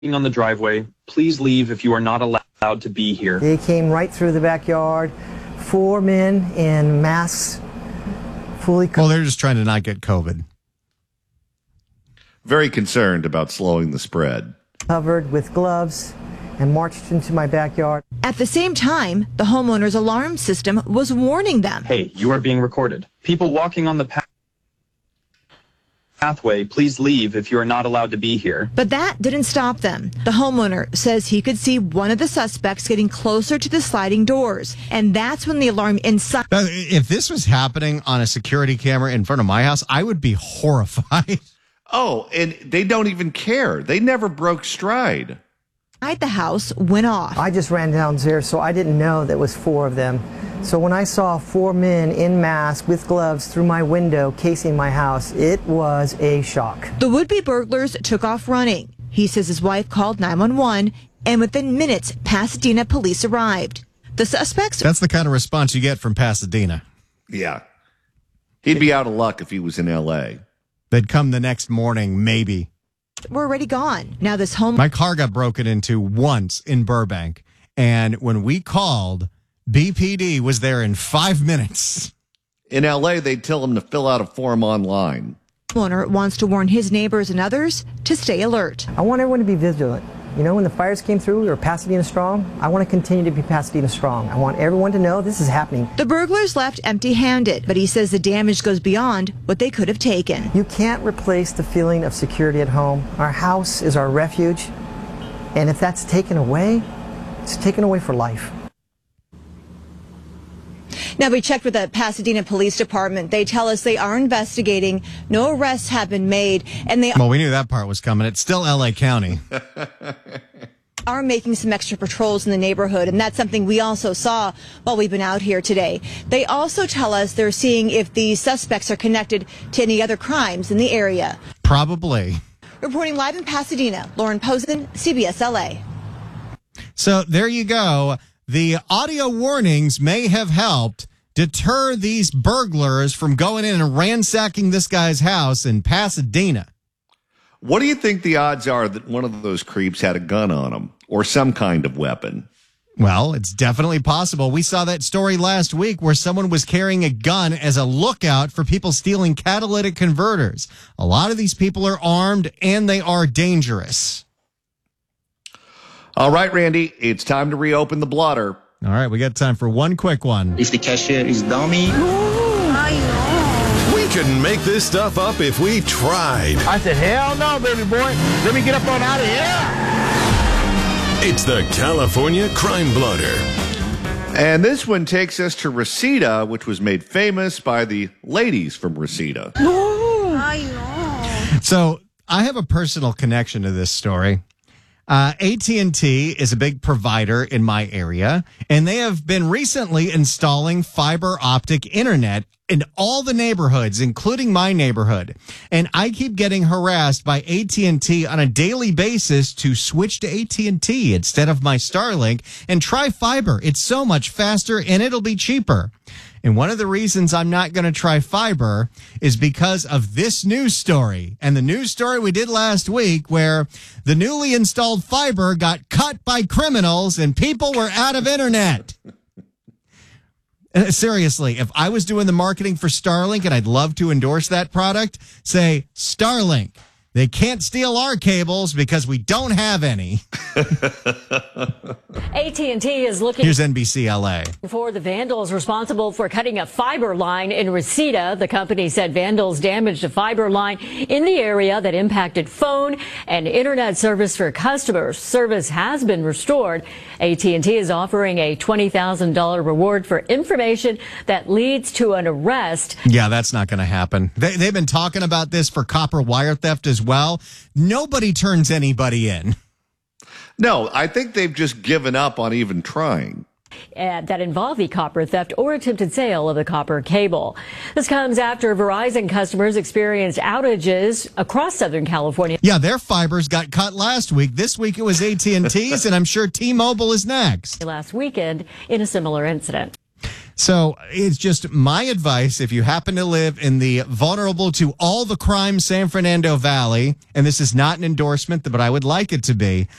on the driveway. Please leave if you are not allowed to be here. They came right through the backyard. 4 men in masks, fully covered. Well, they're just trying to not get COVID. Very concerned about slowing the spread. Covered with gloves and marched into my backyard. At the same time, the homeowner's alarm system was warning them. Hey, you are being recorded. People walking on the pathway, please leave if you are not allowed to be here. But that didn't stop them. The homeowner says he could see one of the suspects getting closer to the sliding doors. And that's when the alarm inside. If this was happening on a security camera in front of my house, I would be horrified. Oh, and they don't even care. They never broke stride. The house went off. I just ran downstairs, so I didn't know there was 4 of them. So when I saw 4 men in masks with gloves through my window casing my house, it was a shock. The would-be burglars took off running. He says his wife called 911, and within minutes, Pasadena police arrived. The suspects... That's the kind of response you get from Pasadena. Yeah. He'd be out of luck if he was in L.A. They'd come the next morning, maybe. We're already gone. Now this home... My car got broken into once in Burbank, and when we called, BPD was there in 5 minutes. In L.A., they'd tell him to fill out a form online. Owner wants to warn his neighbors and others to stay alert. I want everyone to be vigilant. You know, when the fires came through, we were Pasadena strong. I want to continue to be Pasadena strong. I want everyone to know this is happening. The burglars left empty-handed, but he says the damage goes beyond what they could have taken. You can't replace the feeling of security at home. Our house is our refuge, and if that's taken away, it's taken away for life. Now, we checked with the Pasadena Police Department. They tell us they are investigating. No arrests have been made, and they Well, we knew that part was coming. It's still L.A. County. are making some extra patrols in the neighborhood, and that's something we also saw while we've been out here today. They also tell us they're seeing if the suspects are connected to any other crimes in the area. Probably. Reporting live in Pasadena, Lauren Posen, CBS LA. So there you go. The audio warnings may have helped deter these burglars from going in and ransacking this guy's house in Pasadena. What do you think the odds are that one of those creeps had a gun on him or some kind of weapon? Well, it's definitely possible. We saw that story last week where someone was carrying a gun as a lookout for people stealing catalytic converters. A lot of these people are armed and they are dangerous. All right, Randy, it's time to reopen the blotter. All right, we got time for one quick one. If the cashier is dummy. We couldn't make this stuff up if we tried. I said, hell no, baby boy. Let me get up on out of here. It's the California Crime Blotter. And this one takes us to Reseda, which was made famous by the ladies from Reseda. So I have a personal connection to this story. AT&T is a big provider in my area, and they have been recently installing fiber optic internet in all the neighborhoods, including my neighborhood. And I keep getting harassed by AT&T on a daily basis to switch to AT&T instead of my Starlink and try fiber. It's so much faster and it'll be cheaper. And one of the reasons I'm not going to try fiber is because of this news story. And the news story we did last week where the newly installed fiber got cut by criminals and people were out of internet. Seriously, if I was doing the marketing for Starlink, and I'd love to endorse that product, say, Starlink. They can't steal our cables because we don't have any. AT&T is looking. Here's NBC LA. For the vandals responsible for cutting a fiber line in Reseda. The company said vandals damaged a fiber line in the area that impacted phone and internet service for customers. Service has been restored. AT&T is offering a $20,000 reward for information that leads to an arrest. Yeah, that's not going to happen. They've been talking about this for copper wire theft as well. Nobody turns anybody in. No, I think they've just given up on even trying. That involve the copper theft or attempted sale of the copper cable. This comes after Verizon customers experienced outages across Southern California. Yeah, their fibers got cut last week. This week it was AT&T's, and I'm sure T-Mobile is next. Last weekend in a similar incident. So it's just my advice if you happen to live in the vulnerable to all the crime San Fernando Valley, and this is not an endorsement, but I would like it to be.